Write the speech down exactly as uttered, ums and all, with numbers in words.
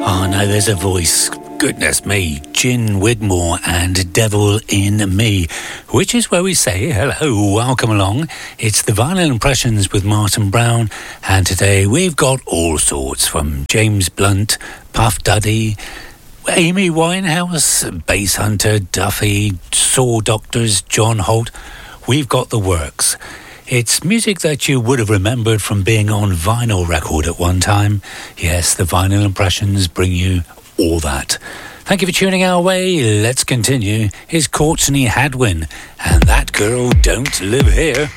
Oh, no, there's a voice. Goodness me. Gin Wigmore and Devil in Me, which is where we say hello, welcome along. It's the Vinyl Impressions with Martin Brown, and today we've got all sorts from James Blunt, Puff Daddy, Amy Winehouse, Bass Hunter, Duffy, Saw Doctors, John Holt. We've got the works. It's music that you would have remembered from being on vinyl record at one time. Yes, the Vinyl Impressions bring you all that. Thank you for tuning our way. Let's continue. Here's Courtney Hadwin, and That Girl Don't Live Here.